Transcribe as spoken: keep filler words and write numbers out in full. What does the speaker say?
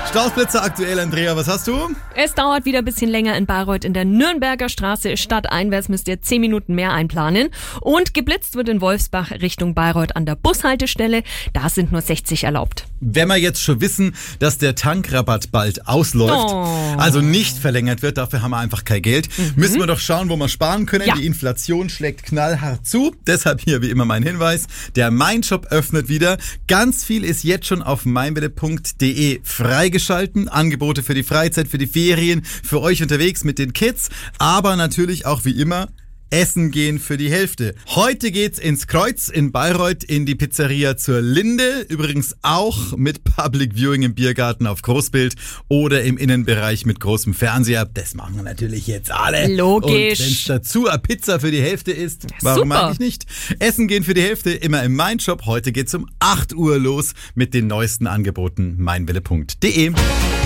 Stausplätze aktuell, Andrea, was hast du? Es dauert wieder ein bisschen länger in Bayreuth in der Nürnberger Straße. Stadteinwärts müsst ihr zehn Minuten mehr einplanen. Und geblitzt wird in Wolfsbach Richtung Bayreuth an der Bushaltestelle. Da sind nur sechzig erlaubt. Wenn wir jetzt schon wissen, dass der Tankrabatt bald ausläuft, Oh. also nicht verlängert wird, dafür haben wir einfach kein Geld, mhm. müssen wir doch schauen, wo wir sparen können. Ja. Die Inflation schlägt knallhart zu. Deshalb hier wie immer mein Hinweis, der Mein-Shop öffnet wieder. Ganz viel ist jetzt schon auf meinwille punkt de freigeschalten. Angebote für die Freizeit, für die Ferien, für euch unterwegs mit den Kids, aber natürlich auch wie immer Essen gehen für die Hälfte. Heute geht's ins Kreuz in Bayreuth in die Pizzeria zur Linde. Übrigens auch mit Public Viewing im Biergarten auf Großbild oder im Innenbereich mit großem Fernseher. Das machen wir natürlich jetzt alle. Logisch. Und wenn's dazu eine Pizza für die Hälfte ist, warum super. eigentlich nicht? Essen gehen für die Hälfte immer im Mein-Shop. Heute geht's um acht Uhr los mit den neuesten Angeboten meinwille punkt de.